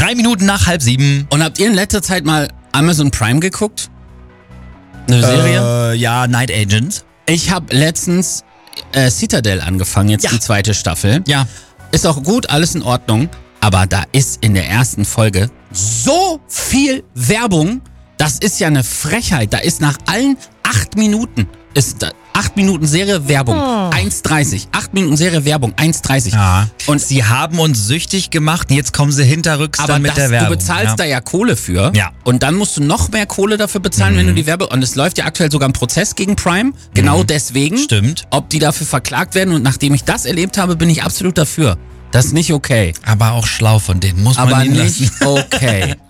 3 Minuten nach 6:30. Und habt ihr in letzter Zeit mal Amazon Prime geguckt? Eine Serie? Ja, Night Agent. Ich habe letztens Citadel angefangen, jetzt die zweite Staffel. Ja. Ist auch gut, alles in Ordnung. Aber da ist in der ersten Folge so viel Werbung. Das ist ja eine Frechheit. Da ist nach allen 8 Minuten, 8 Minuten Serie Werbung, 1,30. 8 Minuten Serie Werbung, 1,30. Ja. Und sie haben uns süchtig gemacht und jetzt kommen sie hinterrücks aber dann mit das, der Werbung. du bezahlst da ja Kohle für. Ja. Und dann musst du noch mehr Kohle dafür bezahlen, wenn du die Werbung... Und es läuft ja aktuell sogar ein Prozess gegen Prime. Genau deswegen. Stimmt. Ob die dafür verklagt werden. Und nachdem ich das erlebt habe, bin ich absolut dafür. Das ist nicht okay. Aber auch schlau von denen, muss man Aber ihnen lassen. nicht okay.